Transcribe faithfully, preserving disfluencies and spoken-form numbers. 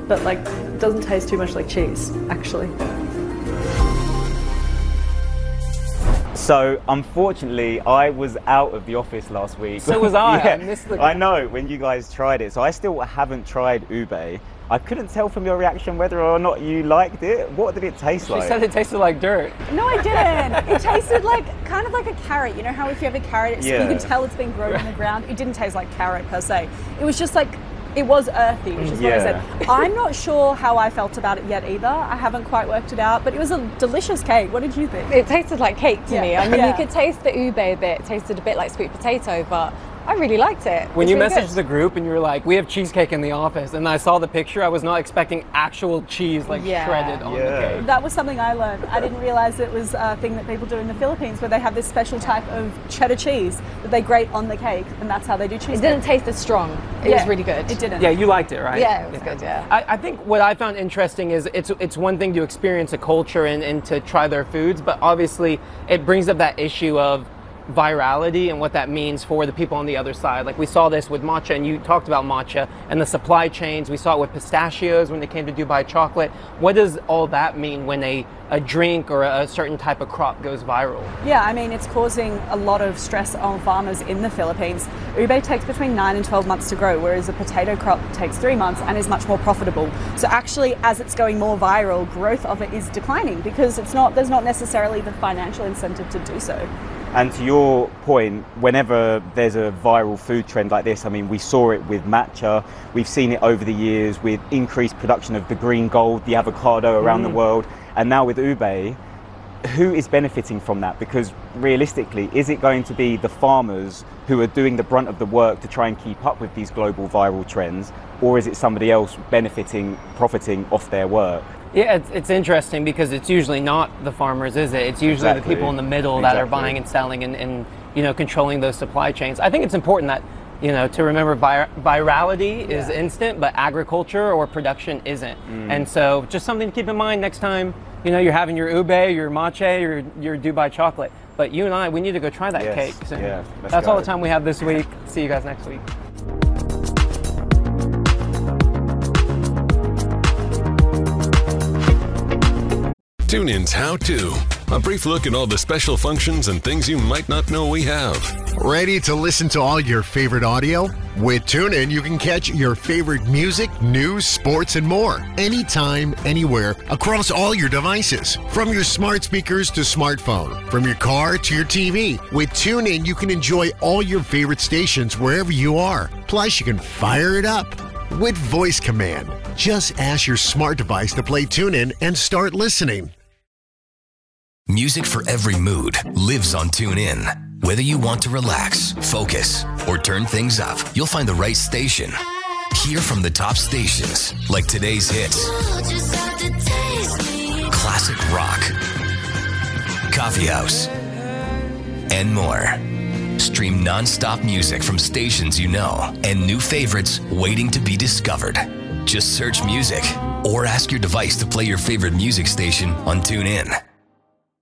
but like it doesn't taste too much like cheese, actually. So, unfortunately, I was out of the office last week. So was I. yeah, I missed the... I know, when you guys tried it. So I still haven't tried ube. I couldn't tell from your reaction whether or not you liked it. What did it taste she like? She said it tasted like dirt. No, I didn't. It tasted like, kind of like a carrot. You know how if you have a carrot, it's, yeah. you can tell it's been grown in the ground? It didn't taste like carrot per se. It was just like, it was earthy, which is what yeah. I said. I'm not sure how I felt about it yet either. I haven't quite worked it out, but it was a delicious cake. What did you think? It tasted like cake to yeah. me. I mean, yeah. you could taste the ube a bit. It tasted a bit like sweet potato, but I really liked it. When it's you really messaged good. the group and you were like, we have cheesecake in the office, and I saw the picture, I was not expecting actual cheese like Yeah. shredded on Yeah. the cake. That was something I learned. I didn't realize it was a thing that people do in the Philippines where they have this special type of cheddar cheese that they grate on the cake, and that's how they do cheese. It didn't taste as strong. It Yeah, was really good. It didn't. Yeah, you liked it, right? Yeah, it was good, yeah. I, I think what I found interesting is it's it's one thing to experience a culture and, and to try their foods, but obviously it brings up that issue of virality and what that means for the people on the other side. Like we saw this with matcha, and you talked about matcha and the supply chains. We saw it with pistachios when they came to Dubai chocolate. What does all that mean when a, a drink or a, a certain type of crop goes viral? Yeah, I mean, it's causing a lot of stress on farmers in the Philippines. Ube takes between nine and twelve months to grow, whereas a potato crop takes three months and is much more profitable. So actually, as it's going more viral, growth of it is declining because it's not, there's not necessarily the financial incentive to do so. And to your point, whenever there's a viral food trend like this, I mean, we saw it with matcha. We've seen it over the years with increased production of the green gold, the avocado around mm. the world. And now with ube, who is benefiting from that? Because realistically, is it going to be the farmers who are doing the brunt of the work to try and keep up with these global viral trends? Or is it somebody else benefiting, profiting off their work? Yeah, it's, it's interesting because it's usually not the farmers, is it? It's usually exactly. the people in the middle exactly. that are buying and selling and, and, you know, controlling those supply chains. I think it's important that, you know, to remember vir virality yeah. is instant, but agriculture or production isn't. Mm. And so just something to keep in mind next time, you know, you're having your ube, your matcha, your, your Dubai chocolate. But you and I, we need to go try that yes. cake soon. Yeah, That's go. all the time we have this week. See you guys next week. TuneIn's How To. A brief look at all the special functions and things you might not know we have. Ready to listen to all your favorite audio? With TuneIn, you can catch your favorite music, news, sports, and more. Anytime, anywhere, across all your devices. From your smart speakers to smartphone. From your car to your T V. With TuneIn, you can enjoy all your favorite stations wherever you are. Plus, you can fire it up with voice command. Just ask your smart device to play TuneIn and start listening. Music for every mood lives on TuneIn. Whether you want to relax, focus, or turn things up, you'll find the right station. Hear from the top stations, like today's hits, classic rock, coffee house, and more. Stream non-stop music from stations you know and new favorites waiting to be discovered. Just search music or ask your device to play your favorite music station on TuneIn.